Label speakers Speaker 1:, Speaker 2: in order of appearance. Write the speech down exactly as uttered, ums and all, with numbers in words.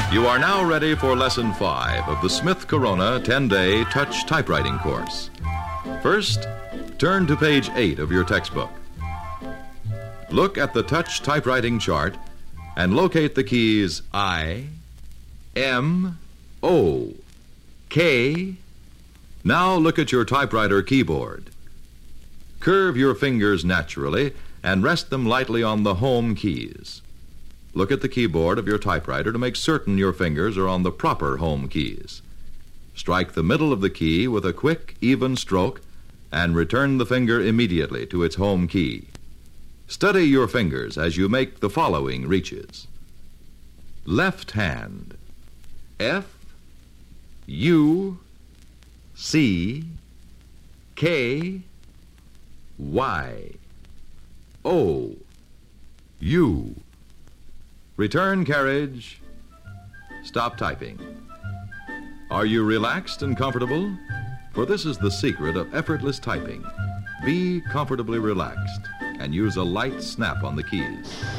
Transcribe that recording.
Speaker 1: You are now ready for Lesson five of the Smith Corona ten-day Touch Typewriting course. First, turn to page eight of your textbook. Look at the Touch Typewriting chart and locate the keys I, M, O, K. Now look at your typewriter keyboard. Curve your fingers naturally and rest them lightly on the home keys. Look at the keyboard of your typewriter to make certain your fingers are on the proper home keys. Strike the middle of the key with a quick, even stroke and return the finger immediately to its home key. Study your fingers as you make the following reaches. Left hand, F, U, C, K, Y, O, U. Return carriage. Stop typing. Are you relaxed and comfortable? For this is the secret of effortless typing. Be comfortably relaxed and use a light snap on the keys.